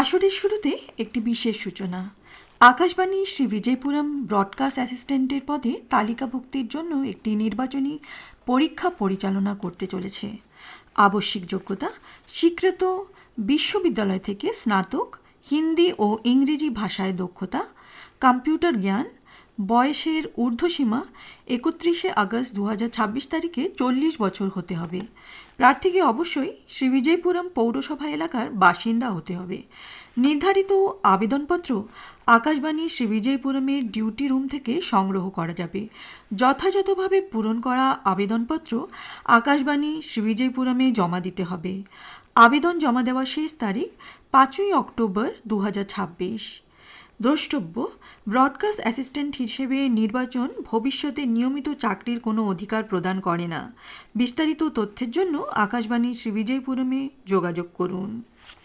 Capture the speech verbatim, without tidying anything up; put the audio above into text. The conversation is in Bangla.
আসরের শুরুতে একটি বিশেষ সূচনা। আকাশবাণী শ্রী বিজয়পুরম ব্রডকাস্ট অ্যাসিস্ট্যান্টের পদে তালিকাভুক্তির জন্য একটি নির্বাচনী পরীক্ষা পরিচালনা করতে চলেছে। আবশ্যিক যোগ্যতা: স্বীকৃত বিশ্ববিদ্যালয় থেকে স্নাতক, হিন্দি ও ইংরেজি ভাষায় দক্ষতা, কম্পিউটার জ্ঞান। বয়সের ঊর্ধ্বসীমা একত্রিশে আগস্ট দু হাজার ছাব্বিশ তারিখে চল্লিশ বছর হতে হবে। প্রার্থীকে অবশ্যই শ্রী বিজয়পুরম পৌরসভা এলাকার বাসিন্দা হতে হবে। নির্ধারিত আবেদনপত্র আকাশবাণী শ্রী বিজয়পুরমের ডিউটি রুম থেকে সংগ্রহ করা যাবে। যথাযথভাবে পূরণ করা আবেদনপত্র আকাশবাণী শ্রী বিজয়পুরমে জমা দিতে হবে। আবেদন জমা দেওয়ার শেষ তারিখ পাঁচই অক্টোবর দু হাজার ছাব্বিশ। দ্রষ্টব্য: ব্রডকাস্ট অ্যাসিস্ট্যান্ট হিসেবে নির্বাচন ভবিষ্যতে নিয়মিত চাকরির কোনো অধিকার প্রদান করে না। বিস্তারিত তথ্যের জন্য আকাশবাণী শ্রী বিজয়পুরমে যোগাযোগ করুন।